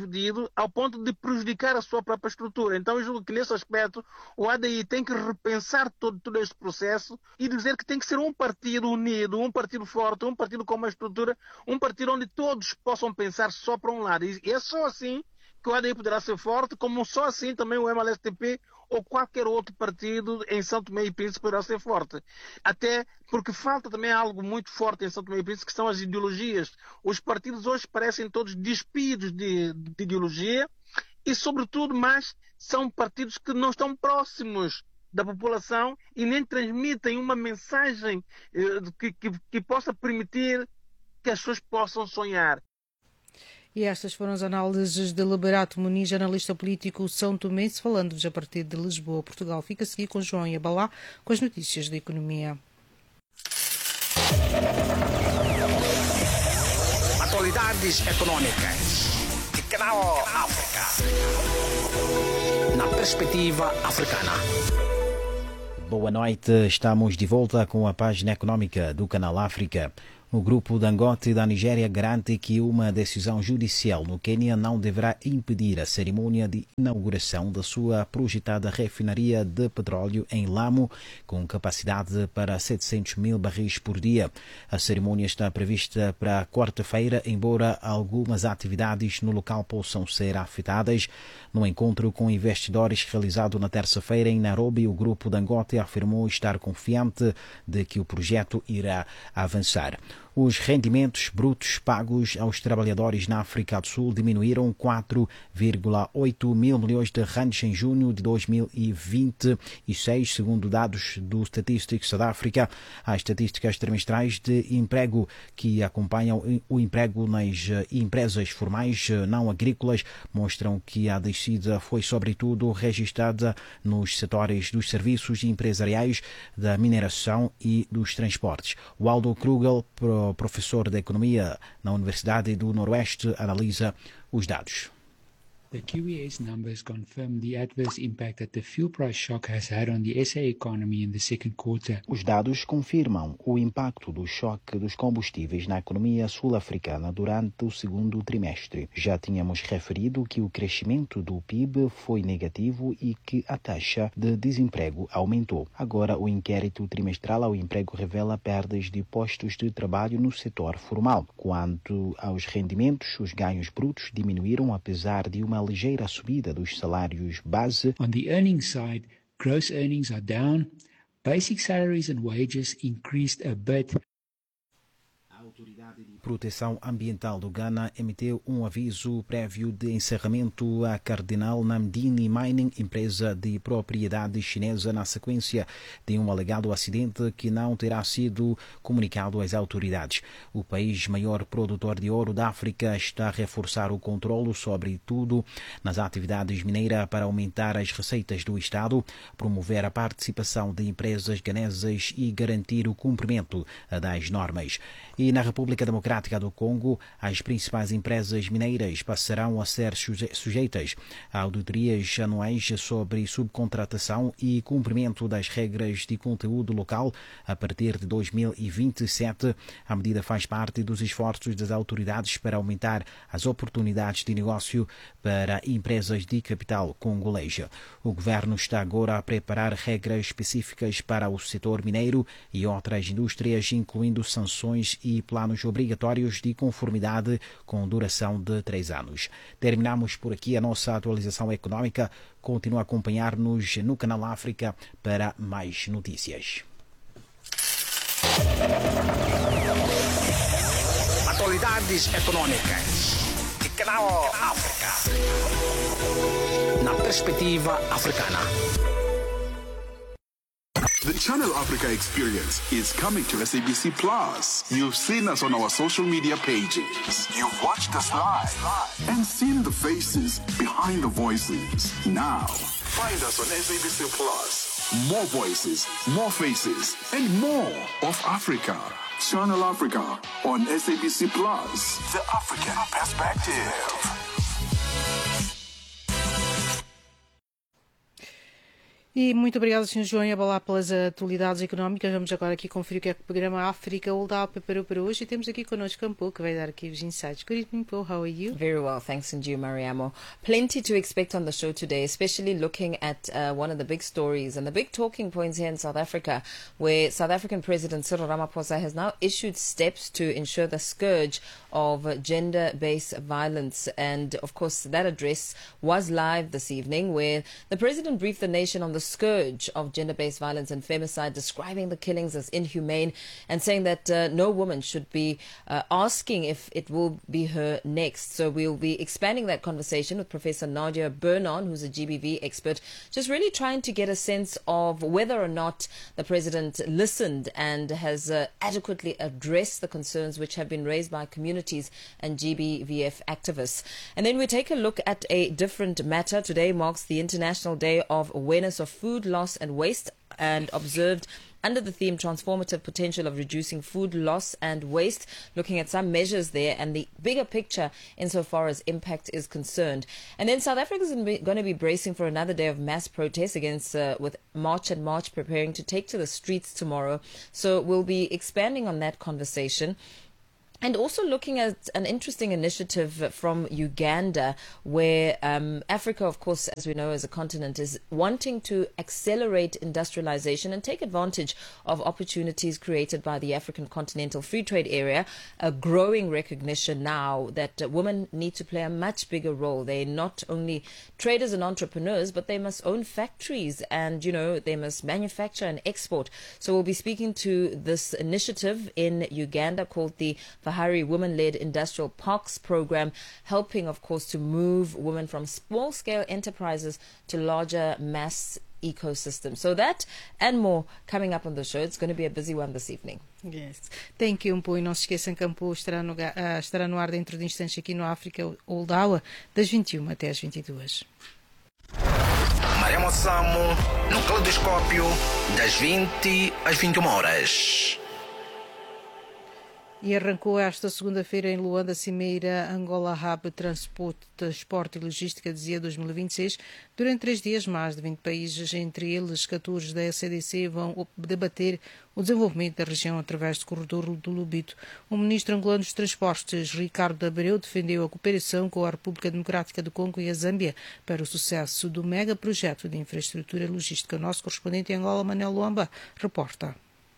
ao ponto de prejudicar a sua própria estrutura. Então eu julgo que nesse aspecto o ADI tem que repensar todo este processo e dizer que tem que ser um partido unido, um partido forte, um partido com uma estrutura, um partido onde todos possam pensar só para um lado. E é só assim que o ADI poderá ser forte, como só assim também o MLSTP ou qualquer outro partido em São Tomé e Príncipe poderá ser forte. Até porque falta também algo muito forte em São Tomé e Príncipe, que são as ideologias. Os partidos hoje parecem todos despidos de ideologia e, sobretudo, mais são partidos que não estão próximos da população e nem transmitem uma mensagem que possa permitir que as pessoas possam sonhar. E estas foram as análises de Liberato Muniz, analista político São Tomense, falando-vos a partir de Lisboa, Portugal. Fica a seguir com João Yabalá com as notícias da economia. Atualidades econômicas. Canal África. Na perspectiva africana. Boa noite, estamos de volta com a página econômica do Canal África. O grupo Dangote da Nigéria garante que uma decisão judicial no Quênia não deverá impedir a cerimônia de inauguração da sua projetada refinaria de petróleo em Lamu, com capacidade para 700 mil barris por dia. A cerimônia está prevista para quarta-feira, embora algumas atividades no local possam ser afetadas. No encontro com investidores realizado na terça-feira em Nairobi, o grupo Dangote afirmou estar confiante de que o projeto irá avançar. Os rendimentos brutos pagos aos trabalhadores na África do Sul diminuíram 4,8 mil milhões de rands em junho de 2026, segundo dados do Statistics South Africa. As estatísticas trimestrais de emprego que acompanham o emprego nas empresas formais não agrícolas mostram que a descida foi sobretudo registrada nos setores dos serviços empresariais, da mineração e dos transportes. O Aldo Krugel, professor de Economia na Universidade do Noroeste, analisa os dados. The QES numbers confirm the adverse impact that the fuel price shock has had on the SA economy in the second quarter. Os dados confirmam o impacto do choque dos combustíveis na economia sul-africana durante o segundo trimestre. Já tínhamos referido que o crescimento do PIB foi negativo e que a taxa de desemprego aumentou. Agora, o inquérito trimestral ao emprego revela perdas de postos de trabalho no setor formal. Quanto aos rendimentos, os ganhos brutos diminuíram apesar de uma ligeira subida dos salários base. On the earnings side, gross earnings are down. Basic salaries and wages increased a bit. Proteção Ambiental do Ghana emitiu um aviso prévio de encerramento à Cardinal Namdini Mining, empresa de propriedade chinesa, na sequência de um alegado acidente que não terá sido comunicado às autoridades. O país maior produtor de ouro da África está a reforçar o controlo, sobretudo nas atividades mineiras, para aumentar as receitas do Estado, promover a participação de empresas ganesas e garantir o cumprimento das normas. E na República Democrática do Congo, as principais empresas mineiras passarão a ser sujeitas a auditorias anuais sobre subcontratação e cumprimento das regras de conteúdo local a partir de 2027. A medida faz parte dos esforços das autoridades para aumentar as oportunidades de negócio para empresas de capital congolesa. O governo está agora a preparar regras específicas para o setor mineiro e outras indústrias, incluindo sanções e planos obrigatórios de conformidade com duração de 3 anos. Terminamos por aqui a nossa atualização econômica. Continue a acompanhar-nos no Canal África para mais notícias. Atualidades econômicas. Canal África. Na perspectiva africana. The Channel Africa experience is coming to SABC Plus. You've seen us on our social media pages. You've watched us live and seen the faces behind the voices. Now, find us on SABC Plus. More voices, more faces, and more of Africa. Channel Africa on SABC Plus. The African perspective. E muito obrigado, Sr. João Yabalá, pelas atualidades económicas. Vamos agora aqui conferir o que é que o programa África Oldal preparou para hoje. E temos aqui connosco Campo, que vai dar aqui os insights. Good evening, Paul. How are you? Very well, thanks, and you, Mariamo. Plenty to expect on the show today, especially looking at one of the big stories and the big talking points here in South Africa, where South African President Cyril Ramaphosa has now issued steps to ensure the scourge of gender-based violence. And, of course, that address was live this evening, where the President briefed the nation on the scourge of gender-based violence and femicide, describing the killings as inhumane and saying that no woman should be asking if it will be her next. So we'll be expanding that conversation with Professor Nadia Bernon, who's a GBV expert, just really trying to get a sense of whether or not the President listened and has adequately addressed the concerns which have been raised by communities and GBVF activists. And then we take a look at a different matter. Today marks the International Day of Awareness of Food Loss and Waste, and observed under the theme Transformative Potential of Reducing Food Loss and Waste, looking at some measures there and the bigger picture insofar as impact is concerned. And then South Africa is going to be bracing for another day of mass protests against with March and March preparing to take to the streets tomorrow. So we'll be expanding on that conversation. And also looking at an interesting initiative from Uganda, where Africa, of course, as we know as a continent, is wanting to accelerate industrialization and take advantage of opportunities created by the African Continental Free Trade Area. A growing recognition now that women need to play a much bigger role. They're not only traders and entrepreneurs, but they must own factories and, you know, they must manufacture and export. So we'll be speaking to this initiative in Uganda called the Fahari Women-Led Industrial Parks Program, helping, of course, to move women from small-scale enterprises to larger mass ecosystems. So that and more coming up on the show. It's going to be a busy one this evening. Yes. Thank you, Campo. E não se esqueçam, Campo estará no ar dentro de instantes aqui no África Old Hour, das 21 até às 22. Mariamo Samo, no Claudoscópio, das 20 às 21 horas. E arrancou esta segunda-feira em Luanda a Cimeira Angola Hub Transporte e Logística, dizia 2026. Durante 3 dias, mais de 20 países, entre eles 14 da SADC, vão debater o desenvolvimento da região através do corredor do Lubito. O ministro angolano dos Transportes, Ricardo Abreu, defendeu a cooperação com a República Democrática do Congo e a Zâmbia para o sucesso do megaprojeto de infraestrutura logística. O nosso correspondente em Angola, Manel Luamba, reporta.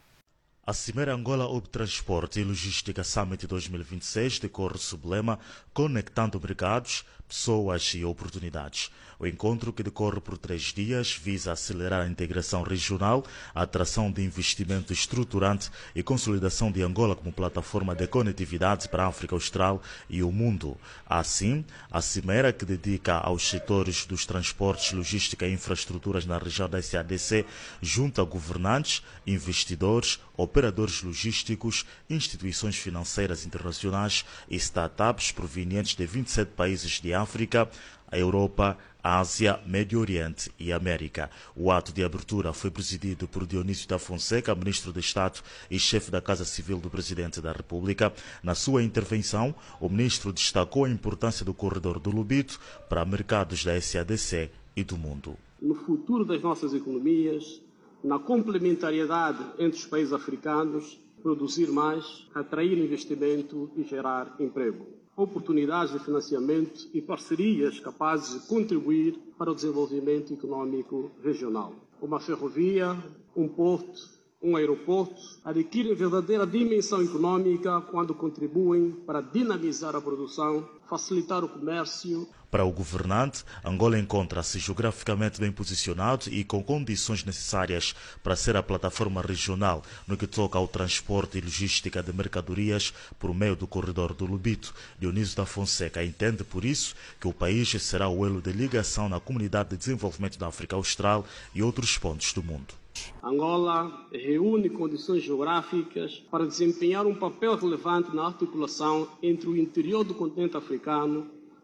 A Cimeira Angola Hub Transporte e Logística Summit 2026 decorre sob o lema Conectando Mercados, Pessoas e Oportunidades. O encontro, que decorre por 3 dias, visa acelerar a integração regional, a atração de investimento estruturante e consolidação de Angola como plataforma de conectividade para a África Austral e o mundo. Assim, a Cimeira, que dedica aos setores dos transportes, logística e infraestruturas na região da SADC, junta governantes, investidores, operadores logísticos, instituições financeiras internacionais e startups provenientes de 27 países de África, a Europa, a Ásia, Médio Oriente e América. O ato de abertura foi presidido por Dionísio da Fonseca, ministro de Estado e chefe da Casa Civil do Presidente da República. Na sua intervenção, o ministro destacou a importância do corredor do Lubito para mercados da SADC e do mundo. No futuro das nossas economias, na complementariedade entre os países africanos, produzir mais, atrair investimento e gerar emprego. Oportunidades de financiamento e parcerias capazes de contribuir para o desenvolvimento econômico regional. Uma ferrovia, um porto, um aeroporto adquirem verdadeira dimensão econômica quando contribuem para dinamizar a produção, facilitar o comércio. Para o governante, Angola encontra-se geograficamente bem posicionado e com condições necessárias para ser a plataforma regional no que toca ao transporte e logística de mercadorias por meio do corredor do Lubito. Dionísio da Fonseca entende, por isso, que o país será o elo de ligação na Comunidade de Desenvolvimento da África Austral e outros pontos do mundo. Angola reúne condições geográficas para desempenhar um papel relevante na articulação entre o interior do continente africano,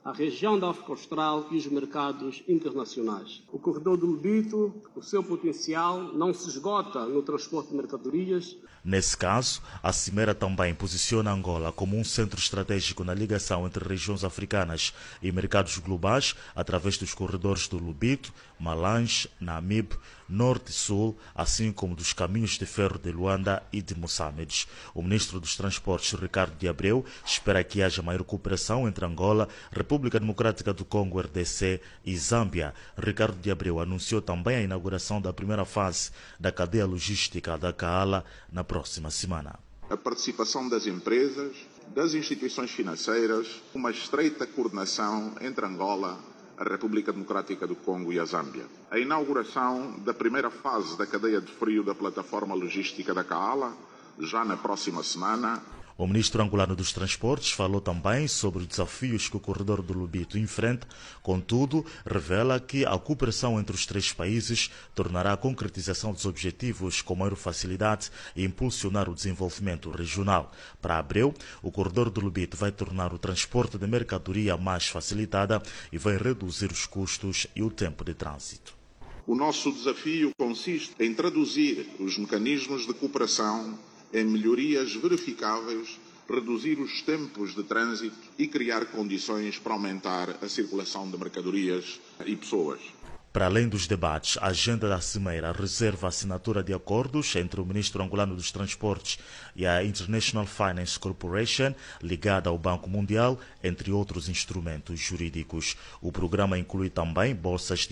a região da África Austral e os mercados internacionais. O corredor do Lobito, o seu potencial não se esgota no transporte de mercadorias. Nesse caso, a cimeira também posiciona Angola como um centro estratégico na ligação entre regiões africanas e mercados globais através dos corredores do Lobito, Malange, Namibe, Norte e Sul, assim como dos caminhos de ferro de Luanda e de Moçambique. O ministro dos Transportes, Ricardo de Abreu, espera que haja maior cooperação entre Angola, República Democrática do Congo, RDC e Zâmbia. Ricardo de Abreu anunciou também a inauguração da primeira fase da cadeia logística da Kaala na próxima semana. A participação das empresas, das instituições financeiras, uma estreita coordenação entre Angola, a República Democrática do Congo e a Zâmbia. A inauguração da primeira fase da cadeia de frio da plataforma logística da Kaala, já na próxima semana. O ministro angolano dos Transportes falou também sobre os desafios que o corredor do Lobito enfrenta, contudo, revela que a cooperação entre os três países tornará a concretização dos objetivos com maior facilidade e impulsionar o desenvolvimento regional. Para Abreu, o corredor do Lobito vai tornar o transporte de mercadoria mais facilitada e vai reduzir os custos e o tempo de trânsito. O nosso desafio consiste em traduzir os mecanismos de cooperação em melhorias verificáveis, reduzir os tempos de trânsito e criar condições para aumentar a circulação de mercadorias e pessoas. Para além dos debates, a agenda da cimeira reserva a assinatura de acordos entre o ministro angolano dos Transportes e a International Finance Corporation, ligada ao Banco Mundial, entre outros instrumentos jurídicos. O programa inclui também bolsas de